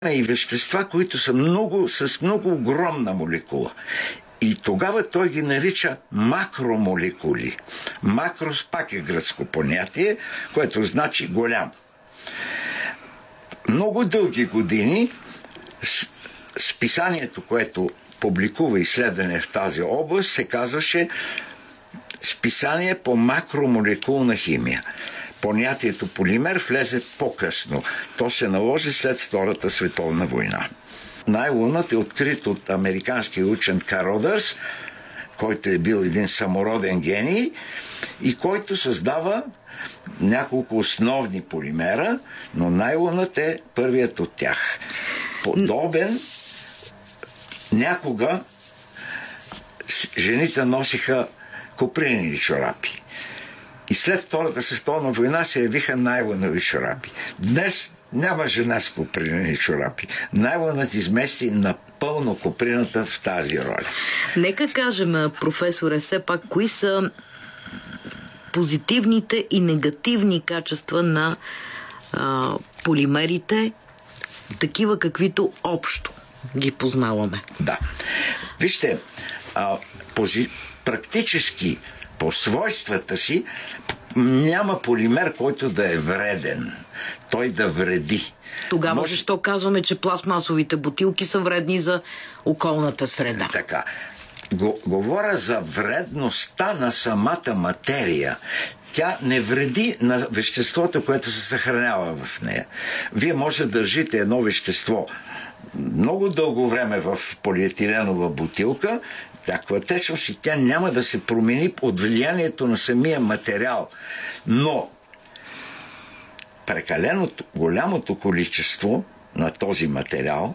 и вещества, които са с много огромна молекула. И тогава той ги нарича макромолекули. Макрос пак е гръцко понятие, което значи голям. Много дълги години списанието, което публикува изследване в тази област, се казваше списание по макромолекулна химия. Понятието полимер влезе по-късно. То се наложи след Втората световна война. Найлонът е открит от американския учен Кародърс, който е бил един самороден гений и който създава няколко основни полимера, но найлонът е първият от тях. Подобен някога жените носиха копринени чорапи. И след Втората световна война се явиха найлонови чорапи. Днес няма жена с копринени чорапи. Найлонът измести напълно коприната в тази роля. Нека кажем, професоре, все пак, кои са позитивните и негативни качества на полимерите, такива каквито общо ги познаваме. Да. Вижте, практически по свойствата си няма полимер, който да е вреден. Той да вреди. Тогава защо казваме, че пластмасовите бутилки са вредни за околната среда? Така. Говоря за вредността на самата материя. Тя не вреди на веществото, което се съхранява в нея. Вие може да държите едно вещество много дълго време в полиетиленова бутилка, такава течност, и тя няма да се промени от влиянието на самия материал. Но прекалено голямото количество на този материал,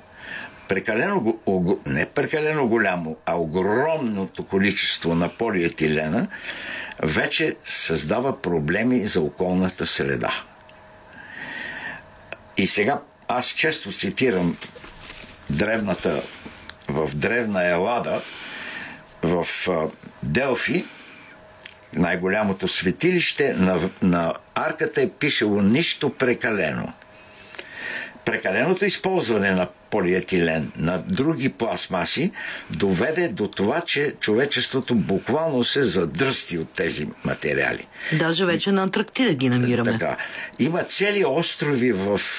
не прекалено голямо, а огромното количество на полиетилена вече създава проблеми за околната среда. И сега аз често цитирам в древна Елада, в Делфи, най-голямото светилище, на арката е пишело нищо прекалено. Прекаленото използване на полиетилен, на други пластмаси, доведе до това, че човечеството буквално се задръсти от тези материали. Даже вече на Антарктида ги намираме. Така. Има цели острови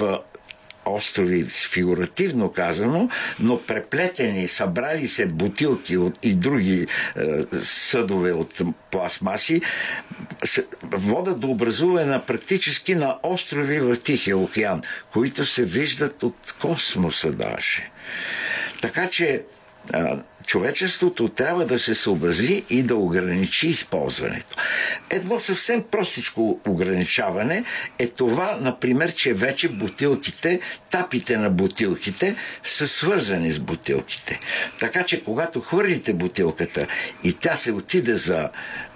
фигуративно казано, но преплетени, събрали се бутилки и други съдове от пластмаси, водят до образуване практически на острови в Тихия океан, които се виждат от космоса даже. Така че човечеството трябва да се съобрази и да ограничи използването. Едно съвсем простичко ограничаване е това, например, че вече тапите на бутилките са свързани с бутилките. Така че когато хвърлите бутилката и тя се отиде за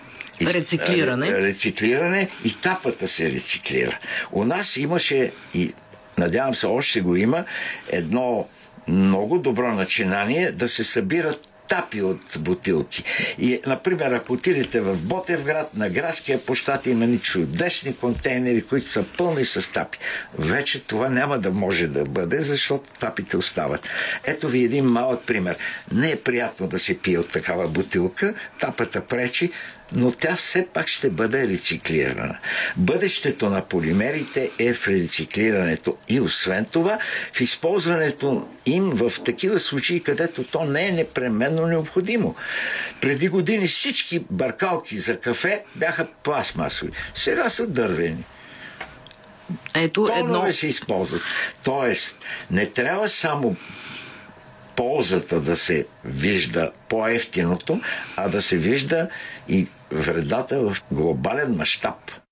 рециклиране и тапата се рециклира. У нас имаше, и надявам се още го има, едно много добро начинание да се събират тапи от бутилки. И, например, ако отидете в Ботевград, на градския площад има ни чудесни контейнери, които са пълни с тапи. Вече това няма да може да бъде, защото тапите остават. Ето ви един малък пример. Не е приятно да се пие от такава бутилка, тапата пречи, но тя все пак ще бъде рециклирана. Бъдещето на полимерите е в рециклирането и освен това в използването им в такива случаи, където то не е непременно необходимо. Преди години всички бъркалки за кафе бяха пластмасови. Сега са дървени. Тонове се използват. Тоест, не трябва само ползата да се вижда по-евтиното, а да се вижда и вредата в глобален мащаб.